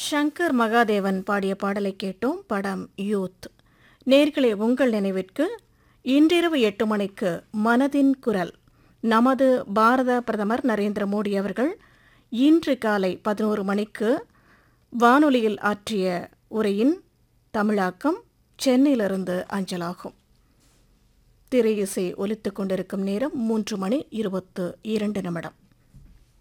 ஷங்கர் மகாதேவன் பாடிய பாடலை கேட்டோம். படம் யூத். நேர்களே, உங்கள் நினைவிற்கு இன்றிரவு 8 மணிக்கு மனதின் குரல். நமது பாரத பிரதமர் நரேந்திர மோடி அவர்கள் இன்று காலை 11 மணிக்கு வானொலியில் ஆற்றிய உரையின் தமிழாக்கம் சென்னையிலிருந்து அஞ்சலாகும். திரை இசை ஒலித்துக் கொண்டிருக்கும் நேரம் 3 மணி 22 நிமிடம்.